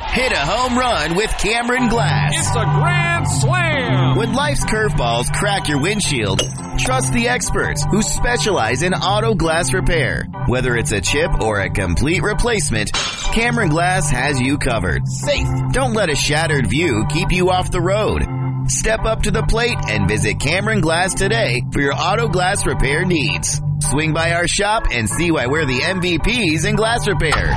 Hit a home run with Cameron Glass. It's a grand slam! When life's curveballs crack your windshield, trust the experts who specialize in auto glass repair. Whether it's a chip or a complete replacement, Cameron Glass has you covered. Safe. Don't let a shattered view keep you off the road. Step up to the plate and visit Cameron Glass today for your auto glass repair needs. Swing by our shop and see why we're the MVPs in glass repair.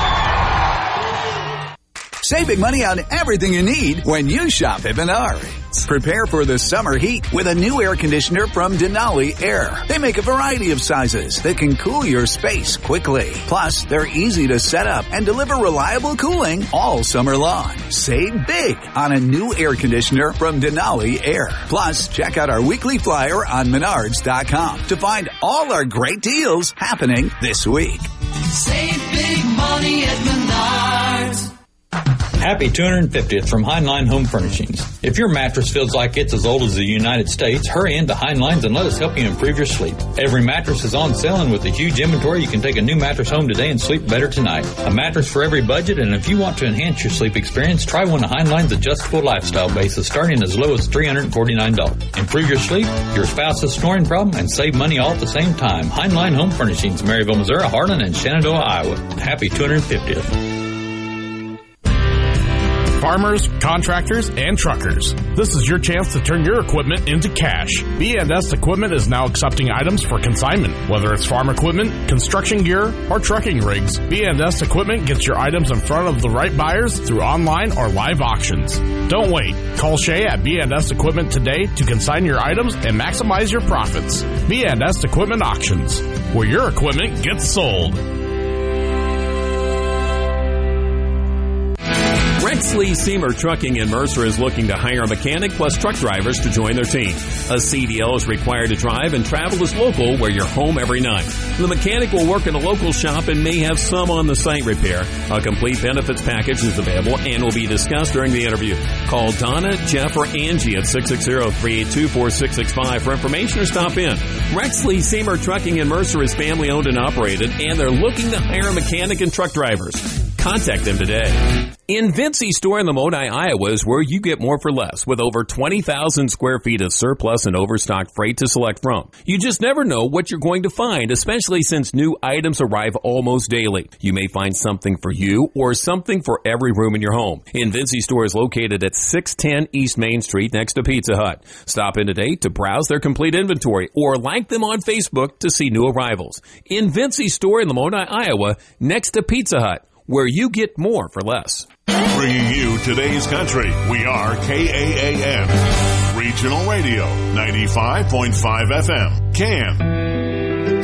Save big money on everything you need when you shop at Menards. Prepare for the summer heat with a new air conditioner from Denali Air. They make a variety of sizes that can cool your space quickly. Plus, they're easy to set up and deliver reliable cooling all summer long. Save big on a new air conditioner from Denali Air. Plus, check out our weekly flyer on Menards.com to find all our great deals happening this week. Save big money at Menards. Happy 250th from Heinlein Home Furnishings. If your mattress feels like it's as old as the United States, hurry into Heinlein's and let us help you improve your sleep. Every mattress is on sale, and with a huge inventory, you can take a new mattress home today and sleep better tonight. A mattress for every budget, and if you want to enhance your sleep experience, try one of Heinlein's adjustable lifestyle bases starting as low as $349. Improve your sleep, your spouse's snoring problem, and save money all at the same time. Heinlein Home Furnishings, Maryville, Missouri, Harlan, and Shenandoah, Iowa. Happy 250th. Farmers, contractors, and truckers. This is your chance to turn your equipment into cash. B&S Equipment is now accepting items for consignment. Whether it's farm equipment, construction gear, or trucking rigs, B&S Equipment gets your items in front of the right buyers through online or live auctions. Don't wait. Call Shay at B&S Equipment today to consign your items and maximize your profits. B&S Equipment Auctions, where your equipment gets sold. Rexley Seamer Trucking in Mercer is looking to hire a mechanic plus truck drivers to join their team. A CDL is required to drive and travel is local where you're home every night. The mechanic will work in a local shop and may have some on-the-site repair. A complete benefits package is available and will be discussed during the interview. Call Donna, Jeff, or Angie at 660-382-4665 for information or stop in. Rexley Seamer Trucking in Mercer is family owned and operated, and they're looking to hire a mechanic and truck drivers. Contact them today. In Vinci Store in Lamoni, Iowa is where you get more for less, with over 20,000 square feet of surplus and overstock freight to select from. You just never know what you're going to find, especially since new items arrive almost daily. You may find something for you or something for every room in your home. In Vinci Store is located at 610 East Main Street next to Pizza Hut. Stop in today to browse their complete inventory or like them on Facebook to see new arrivals. In Vinci Store in Lamoni, Iowa, next to Pizza Hut, where you get more for less. Bringing you today's country. We are KAAM. Regional Radio, 95.5 FM. CAM.